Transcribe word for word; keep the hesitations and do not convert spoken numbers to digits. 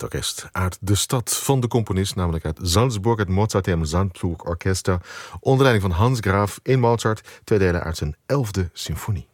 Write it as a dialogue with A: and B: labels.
A: Het orkest uit de stad van de componist, namelijk uit Salzburg, het Mozarteum Zandploeg Orchester, onder leiding van Hans Graaf in Mozart, twee delen uit zijn elfde symfonie.